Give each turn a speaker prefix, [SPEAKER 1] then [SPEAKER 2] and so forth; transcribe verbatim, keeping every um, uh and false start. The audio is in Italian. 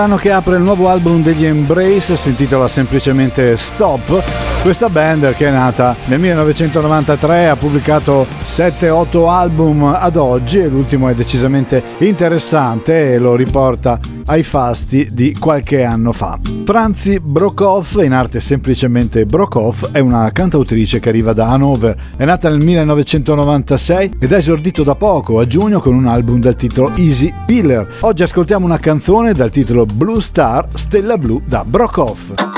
[SPEAKER 1] L'anno che apre il nuovo album degli Embrace si intitola semplicemente Stop. Questa band, che è nata nel millenovecentonovantatré, ha pubblicato sette otto album ad oggi e l'ultimo è decisamente interessante e lo riporta ai fasti di qualche anno fa. Franzi Brockhoff, in arte semplicemente Brockhoff, è una cantautrice che arriva da Hannover. È nata nel millenovecentonovantasei ed ha esordito da poco, a giugno, con un album dal titolo Easy Pillar. Oggi ascoltiamo una canzone dal titolo Blue Star, Stella Blu, da Brockhoff.